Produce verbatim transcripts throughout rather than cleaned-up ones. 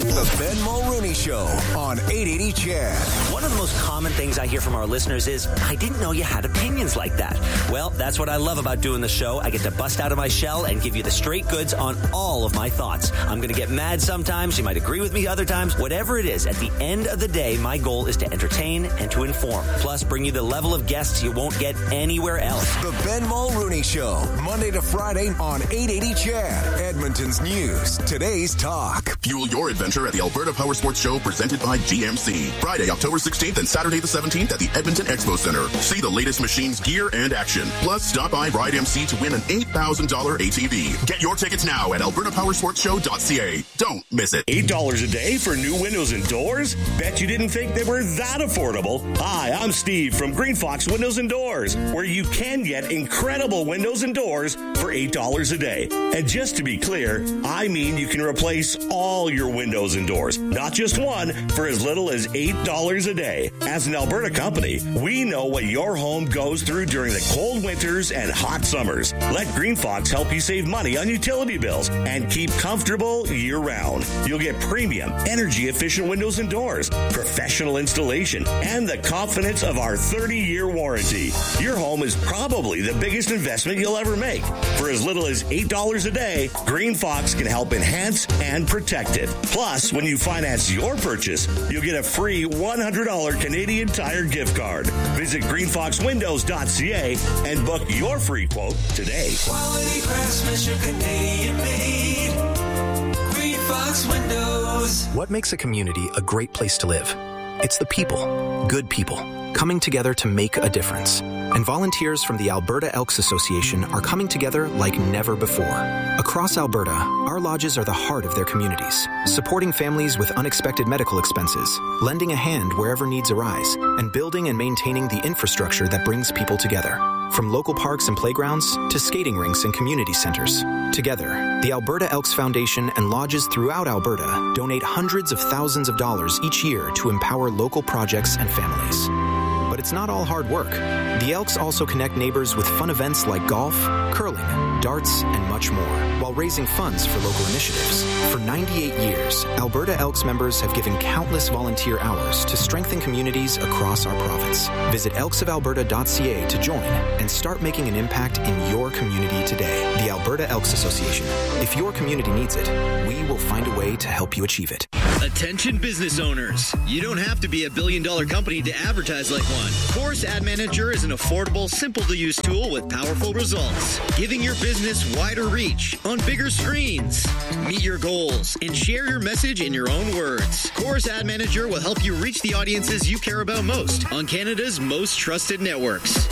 The Ben Mulrooney Show on eight eighty C H E D. One of the most common things I hear from our listeners is, I didn't know you had opinions like that. Well, that's what I love about doing the show. I get to bust out of my shell and give you the straight goods on all of my thoughts. I'm going to get mad sometimes. You might agree with me other times. Whatever it is, at the end of the day, my goal is to entertain and to inform. Plus, bring you the level of guests you won't get anywhere else. The Ben Mulrooney Show, Monday to Friday on eight eighty C H E D. Edmonton's news, today's talk. Fuel your adventure at the Alberta Power Sports Show presented by G M C. Friday, October sixteenth and Saturday the seventeenth at the Edmonton Expo Center. See the latest machines, gear, and action. Plus, stop by Ride M C to win an eight thousand dollars A T V. Get your tickets now at alberta power sports show dot c a. Don't miss it. eight dollars a day for new windows and doors? Bet you didn't think they were that affordable. Hi, I'm Steve from Green Fox Windows and Doors, where you can get incredible windows and doors for eight dollars a day. And just to be clear, I mean you can replace all your windows and doors, not just one, for as little as eight dollars a day. As an Alberta company, we know what your home goes through during the cold winters and hot summers. Let Green Fox help you save money on utility bills and keep comfortable year-round. You'll get premium, energy-efficient windows and doors, professional installation, and the confidence of our thirty-year warranty. Your home is probably the biggest investment you'll ever make. For as little as eight dollars a day, Green Fox can help enhance and protect it. Plus, when you finance your purchase, you'll get a free one hundred dollars Canadian Tire gift card. Visit green fox windows dot c a and book your free quote today. Quality craftsmanship, Canadian made. Green Fox Windows. What makes a community a great place to live? It's the people, good people, coming together to make a difference. And volunteers from the Alberta Elks Association are coming together like never before. Across Alberta, our lodges are the heart of their communities, supporting families with unexpected medical expenses, lending a hand wherever needs arise, and building and maintaining the infrastructure that brings people together. From local parks and playgrounds to skating rinks and community centers. Together, the Alberta Elks Foundation and lodges throughout Alberta donate hundreds of thousands of dollars each year to empower local projects and families. But it's not all hard work. The Elks also connect neighbors with fun events like golf, curling, darts, and much more, while raising funds for local initiatives. For ninety-eight years, Alberta Elks members have given countless volunteer hours to strengthen communities across our province. Visit elks of alberta dot c a to join and start making an impact in your community today. The Alberta Elks Association. If your community needs it, we will find a way to help you achieve it. Attention business owners. You don't have to be a billion dollar company to advertise like one. Chorus Ad Manager is an affordable, simple to use tool with powerful results, giving your business wider reach on bigger screens. Meet your goals and share your message in your own words. Chorus Ad Manager will help you reach the audiences you care about most on Canada's most trusted networks.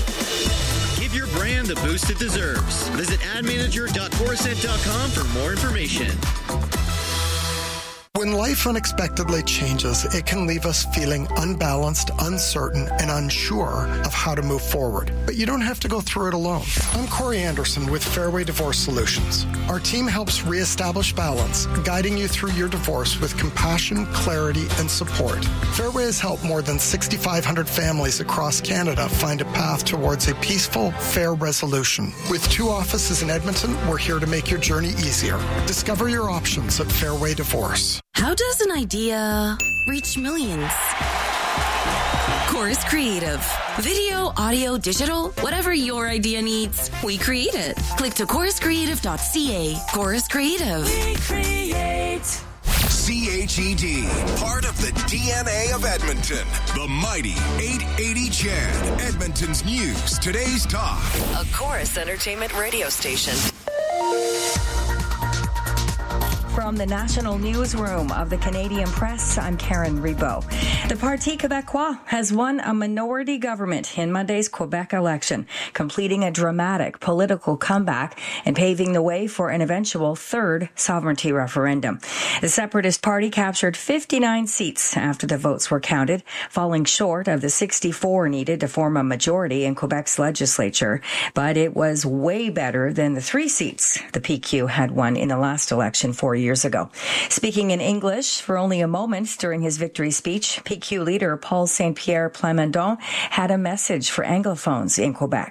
Give your brand the boost it deserves. Visit ad manager dot corusent dot com for more information. When life unexpectedly changes, it can leave us feeling unbalanced, uncertain, and unsure of how to move forward. But you don't have to go through it alone. I'm Corey Anderson with Fairway Divorce Solutions. Our team helps reestablish balance, guiding you through your divorce with compassion, clarity, and support. Fairway has helped more than six thousand five hundred families across Canada find a path towards a peaceful, fair resolution. With two offices in Edmonton, we're here to make your journey easier. Discover your options at Fairway Divorce. How does an idea reach millions? Chorus Creative. Video, audio, digital, whatever your idea needs, we create it. Click to chorus creative dot c a. Chorus Creative. We create. C H E D, part of the D N A of Edmonton. The mighty eight eighty C H E D. Edmonton's news, today's talk. A Chorus Entertainment radio station. From the National Newsroom of the Canadian Press, I'm Karen Ribot. The Parti Québécois has won a minority government in Monday's Quebec election, completing a dramatic political comeback and paving the way for an eventual third sovereignty referendum. The Separatist Party captured fifty-nine seats after the votes were counted, falling short of the sixty-four needed to form a majority in Quebec's legislature. But it was way better than the three seats the P Q had won in the last election four years years ago. Speaking in English for only a moment during his victory speech, P Q leader Paul Saint-Pierre Plamondon had a message for Anglophones in Quebec.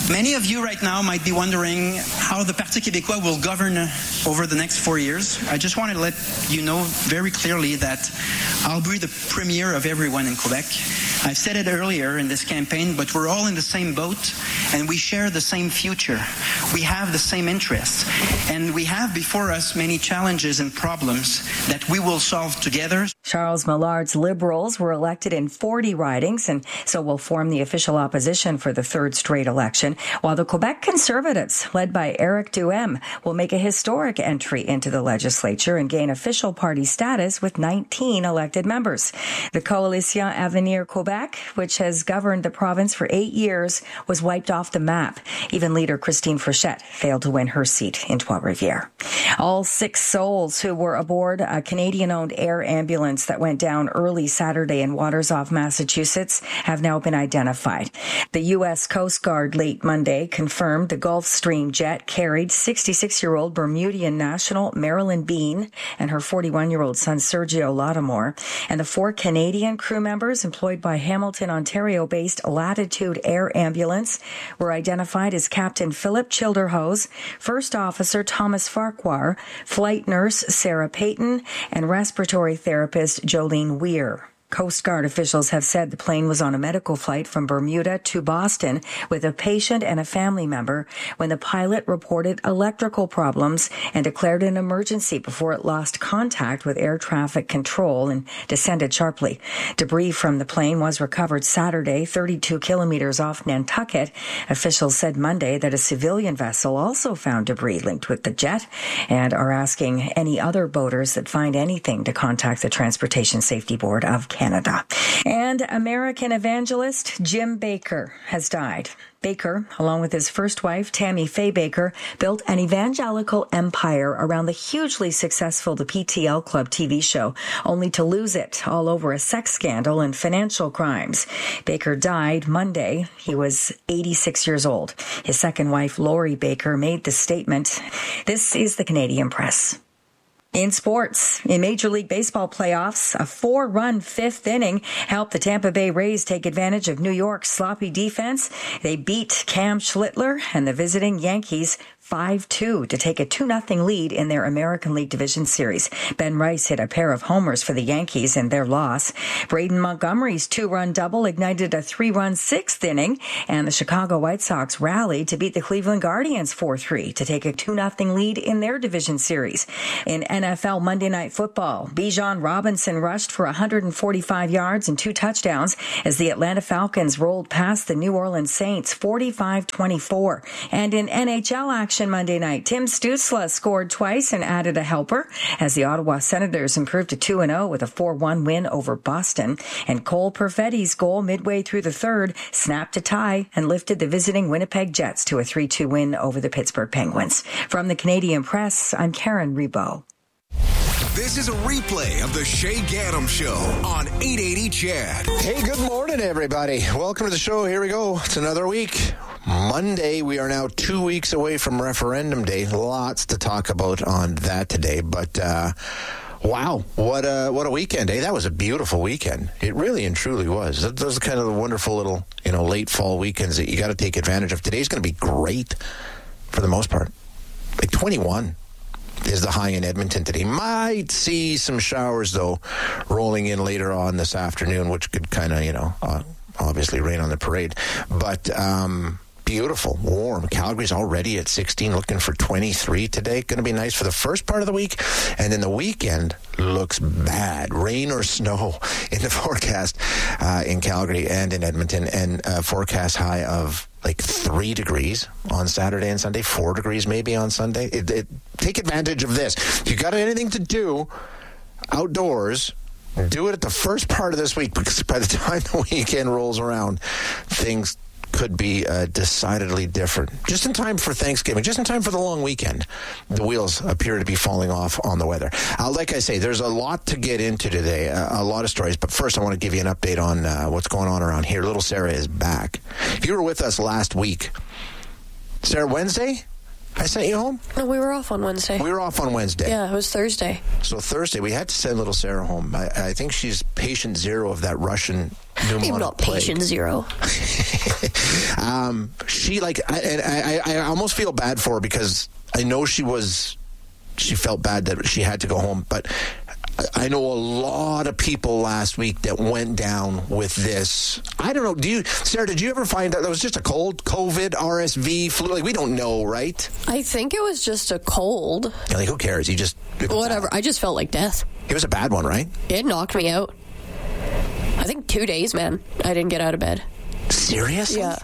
Many of you right now might be wondering how the Parti Québécois will govern over the next four years. I just want to let you know very clearly that I'll be the premier of everyone in Quebec. I've said it earlier in this campaign, but we're all in the same boat and we share the same future. We have the same interests and we have before us many challenges and problems that we will solve together. Charles Millard's Liberals were elected in forty ridings and so will form the official opposition for the third straight election, while the Quebec Conservatives, led by Éric Duhem, will make a historic entry into the legislature and gain official party status with nineteen elected members. The Coalition Avenir Quebec, which has governed the province for eight years, was wiped off the map. Even leader Christine Frechette failed to win her seat in Trois-Rivières. All six souls who were aboard a Canadian-owned air ambulance that went down early Saturday in waters off Massachusetts have now been identified. The U S Coast Guard late Monday confirmed the Gulfstream jet carried sixty-six-year-old Bermudian national Marilyn Bean and her forty-one-year-old son Sergio Lattimore, and the four Canadian crew members employed by Hamilton, Ontario-based Latitude Air Ambulance were identified as Captain Philip Childerhose, First Officer Thomas Farquhar, Flight Nurse Sarah Payton, and Respiratory Therapist Jolene Weir. Coast Guard officials have said the plane was on a medical flight from Bermuda to Boston with a patient and a family member when the pilot reported electrical problems and declared an emergency before it lost contact with air traffic control and descended sharply. Debris from the plane was recovered Saturday, thirty-two kilometers off Nantucket. Officials said Monday that a civilian vessel also found debris linked with the jet and are asking any other boaters that find anything to contact the Transportation Safety Board of Canada. Canada. And American evangelist Jim Bakker has died. Baker, along with his first wife, Tammy Faye Baker, built an evangelical empire around the hugely successful The P T L Club T V show, only to lose it all over a sex scandal and financial crimes. Baker died Monday. He was eighty-six years old. His second wife, Lori Baker, made the statement. This is the Canadian Press. In sports, in Major League Baseball playoffs, a four-run fifth inning helped the Tampa Bay Rays take advantage of New York's sloppy defense. They beat Cam Schlittler and the visiting Yankees five two to take a two nothing lead in their American League Division Series. Ben Rice hit a pair of homers for the Yankees in their loss. Braden Montgomery's two-run double ignited a three-run sixth inning, and the Chicago White Sox rallied to beat the Cleveland Guardians four three to take a two nothing lead in their Division Series. In N F L Monday Night Football, Bijan Robinson rushed for one hundred forty-five yards and two touchdowns as the Atlanta Falcons rolled past the New Orleans Saints forty-five twenty-four. And in N H L action Monday night, Tim Stützle scored twice and added a helper as the Ottawa Senators improved to two and oh with a four one win over Boston. And Cole Perfetti's goal midway through the third snapped a tie and lifted the visiting Winnipeg Jets to a three two win over the Pittsburgh Penguins. From the Canadian Press, I'm Karen Rebo. This is a replay of the Shay Gaddam Show on eight eighty C H A D. Hey, good morning, everybody. Welcome to the show. Here we go. It's another week. Monday, we are now two weeks away from Referendum Day. Lots to talk about on that today, but uh, wow, what a what a weekend, eh? That was a beautiful weekend. It really and truly was. Those are kind of the wonderful little, you know, late fall weekends that you got to take advantage of. Today's going to be great for the most part. Like twenty-one is the high in Edmonton today. Might see some showers, though, rolling in later on this afternoon, which could kind of, you know, uh, obviously rain on the parade. But um, beautiful, warm. Calgary's already at sixteen, looking for twenty-three today. Going to be nice for the first part of the week. And then the weekend looks bad. Rain or snow in the forecast uh, in Calgary and in Edmonton. And uh, forecast high of like three degrees on Saturday and Sunday, four degrees maybe on Sunday. It, it, take advantage of this. If you got anything to do outdoors, do it at the first part of this week, because by the time the weekend rolls around, things could be uh, decidedly different. Just in time for Thanksgiving, just in time for the long weekend, the wheels appear to be falling off on the weather. Uh, like I say, there's a lot to get into today, uh, a lot of stories. But first, I want to give you an update on uh, what's going on around here. Little Sarah is back. If you were with us last week, Sarah, Wednesday, I sent you home? No, we were off on Wednesday. We were off on Wednesday. Yeah, it was Thursday. So Thursday, we had to send little Sarah home. I, I think she's patient zero of that Russian pneumonic I'm not plague. patient zero. um, she, like, I, and I, I almost feel bad for her because I know she was, she felt bad that she had to go home, but I know a lot of people last week that went down with this. I don't know. Do you, Sarah, did you ever find out that was just a cold, COVID, R S V, flu? Like, we don't know, right? I think it was just a cold. Yeah, like, who cares? You just... Whatever. I just felt like death. It was a bad one, right? It knocked me out. I think two days, man. I didn't get out of bed. Seriously? Yeah.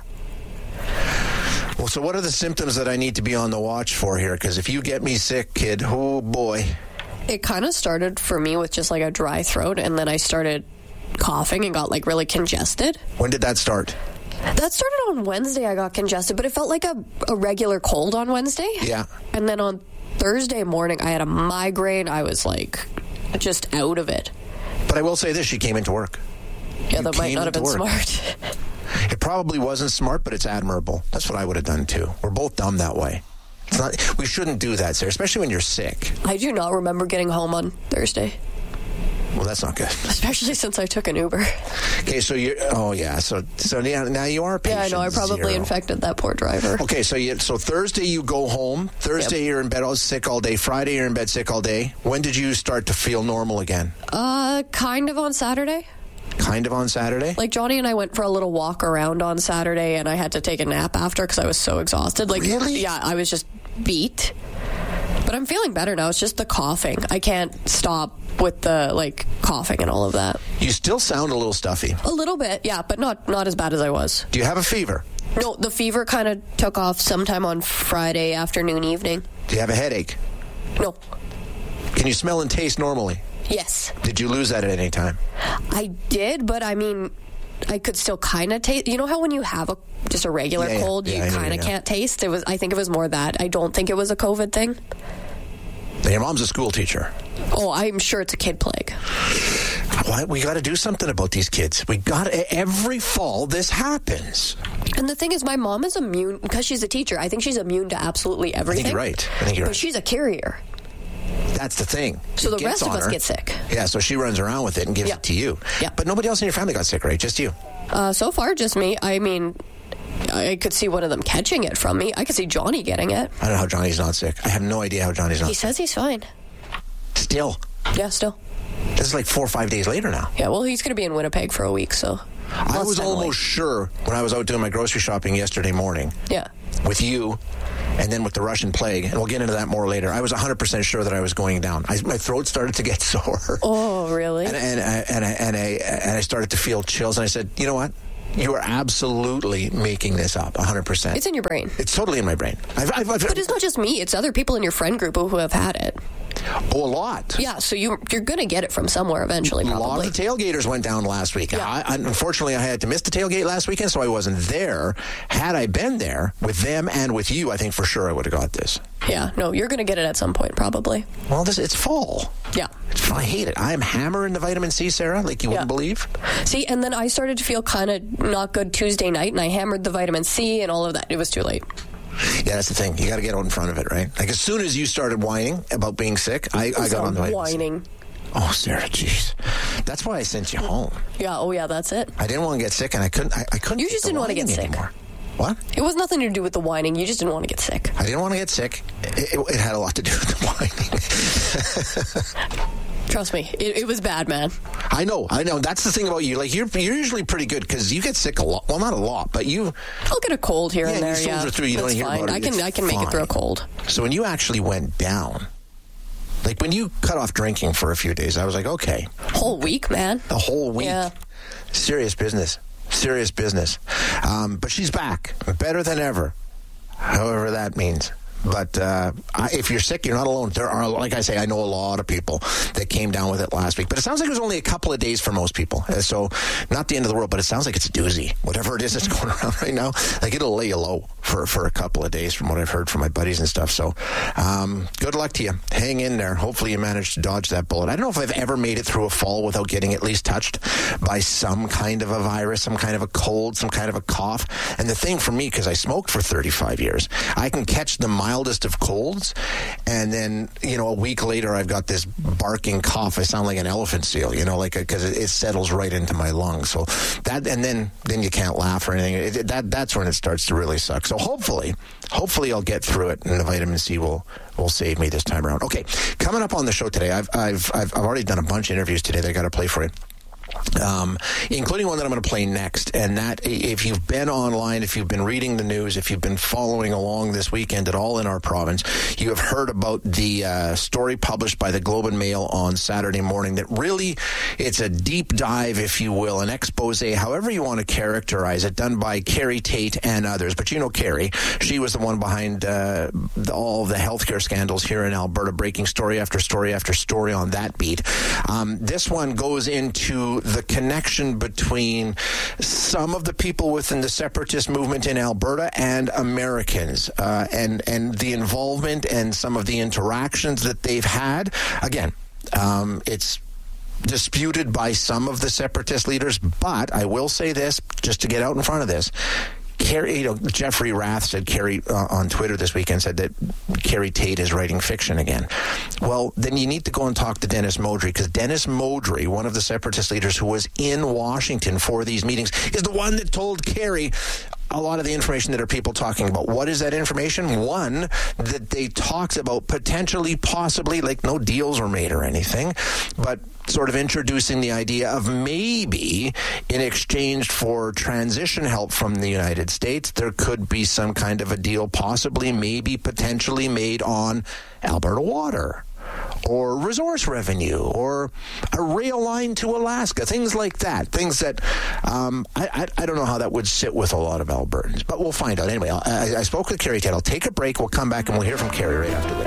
Well, so what are the symptoms that I need to be on the watch for here? Because if you get me sick, kid, oh, boy... It kind of started for me with just like a dry throat, and then I started coughing and got like really congested. When did that start? That started on Wednesday. I got congested, but it felt like a, a regular cold on Wednesday. Yeah. And then on Thursday morning, I had a migraine. I was like just out of it. But I will say this, she came into work. Yeah, you that might not have been work. smart. It probably wasn't smart, but it's admirable. That's what I would have done too. We're both dumb that way. It's not, we shouldn't do that, Sarah, especially when you're sick. I do not remember getting home on Thursday. Well, that's not good. Especially since I took an Uber. Okay, so you oh yeah, so so yeah, now you are patient. Yeah, I know. I probably zero. infected that poor driver. Okay, so you, so Thursday you go home. Thursday yep. You're in bed all sick all day. Friday you're in bed sick all day. When did you start to feel normal again? Uh, kind of on Saturday. Kind of on Saturday? Like, Johnny and I went for a little walk around on Saturday, and I had to take a nap after because I was so exhausted. Like, really? Yeah, I was just beat. But I'm feeling better now. It's just the coughing. I can't stop with the, like, coughing and all of that. You still sound a little stuffy. A little bit, yeah, but not, not as bad as I was. Do you have a fever? No, the fever kind of took off sometime on Friday afternoon, evening. Do you have a headache? No. Can you smell and taste normally? Yes. Did you lose that at any time? I did, but I mean, I could still kind of taste. You know how when you have a just a regular yeah, yeah. cold, yeah, you kind of can't taste? It was. I think it was more that. I don't think it was a COVID thing. And your mom's a school teacher. Oh, I'm sure it's a kid plague. Why? We got to do something about these kids. We got every fall this happens. And the thing is, my mom is immune because she's a teacher. I think she's immune to absolutely everything. I think you're right. I think you're but right. she's a carrier. That's the thing. So it the rest of us her. get sick. Yeah, so she runs around with it and gives yeah. it to you. Yeah. But nobody else in your family got sick, right? Just you? Uh, so far, just me. I mean, I could see one of them catching it from me. I could see Johnny getting it. I don't know how Johnny's not sick. I have no idea how Johnny's not He sick. says he's fine. Still? Yeah, still. This is like four or five days later now. Yeah, well, he's going to be in Winnipeg for a week, so... I was almost away. sure when I was out doing my grocery shopping yesterday morning. Yeah. With you, and then with the Russian plague, and we'll get into that more later. I was one hundred percent sure that I was going down. I, my throat started to get sore. Oh, really? And, and, and, I, and, I, and I started to feel chills, and I said, you know what? You are absolutely making this up, one hundred percent. It's in your brain. It's totally in my brain. I've, I've, I've, but it's not just me. It's other people in your friend group who have had it. Oh, a lot. Yeah, so you, you're going to get it from somewhere eventually, probably. A lot of the tailgaters went down last week. Yeah. I, unfortunately, I had to miss the tailgate last weekend, so I wasn't there. Had I been there with them and with you, I think for sure I would have got this. Yeah, no, you're going to get it at some point, probably. Well, this it's fall. Yeah. It's, I hate it. I am hammering the vitamin C, Sarah, like you yeah. wouldn't believe. See, and then I started to feel kind of not good Tuesday night, and I hammered the vitamin C and all of that. It was too late. Yeah, that's the thing. You got to get out in front of it, right? Like, as soon as you started whining about being sick, I, I got on the whining. Oh, Sarah, jeez. That's why I sent you home. Yeah, oh yeah, that's it. I didn't want to get sick, and I couldn't. I, I couldn't. You just didn't want to get sick. Anymore. What? It was nothing to do with the whining. You just didn't want to get sick. I didn't want to get sick. It, it, it had a lot to do with the whining. Trust me, it, it was bad, man. I know, I know. That's the thing about you. Like, you're you're usually pretty good because you get sick a lot. Well, not a lot, but you. I'll get a cold here yeah, and there. You Yeah, through. You don't hear fine. about it. I can it's I can make fine. it through a cold. So when you actually went down, like when you cut off drinking for a few days, I was like, okay, whole week, man. The whole week. Yeah. Serious business. Serious business. Um, but she's back, better than ever. However that means. But uh, I, if you're sick, you're not alone. There are, like I say, I know a lot of people that came down with it last week. But it sounds like it was only a couple of days for most people. Uh, so not the end of the world, but it sounds like it's a doozy. Whatever it is that's going around right now, like it'll lay you low for, for a couple of days from what I've heard from my buddies and stuff. So um, good luck to you. Hang in there. Hopefully you manage to dodge that bullet. I don't know if I've ever made it through a fall without getting at least touched by some kind of a virus, some kind of a cold, some kind of a cough. And the thing for me, because I smoked for thirty-five years, I can catch the migraine mildest of colds, and then, you know, a week later I've got this barking cough. I sound like an elephant seal, you know, like because it, it settles right into my lungs. So that, and then then you can't laugh or anything. It, that that's when it starts to really suck. So hopefully, hopefully I'll get through it, and the vitamin C will will save me this time around. Okay, coming up on the show today, I've I've I've, I've already done a bunch of interviews today that I got to play for you. Um, including one that I'm going to play next. And that, if you've been online, if you've been reading the news, if you've been following along this weekend at all in our province, you have heard about the uh, story published by the Globe and Mail on Saturday morning that really, it's a deep dive, if you will, an expose, however you want to characterize it, done by Kerry Tate and others. But you know Kerry, she was the one behind uh, the, all of the healthcare scandals here in Alberta, breaking story after story after story on that beat. Um, this one goes into the connection between some of the people within the separatist movement in Alberta and Americans, uh, and and the involvement and some of the interactions that they've had. Again, um, it's disputed by some of the separatist leaders, but I will say this, just to get out in front of this. Kerry, you know, Jeffrey Rath said, Kerry uh, on Twitter this weekend said that Kerry Tate is writing fiction again. Well, then you need to go and talk to Dennis Modry, because Dennis Modry, one of the separatist leaders who was in Washington for these meetings, is the one that told Kerry a lot of the information that are people talking about. What is that information? One, that they talked about potentially, possibly, like no deals were made or anything, but sort of introducing the idea of maybe in exchange for transition help from the United States, there could be some kind of a deal, possibly, maybe, potentially made on Alberta water, or resource revenue, or a rail line to Alaska, things like that. Things that um, I, I I don't know how that would sit with a lot of Albertans, but we'll find out. Anyway, I, I spoke with Kerry Tate. I'll take a break. We'll come back and we'll hear from Kerry right after this.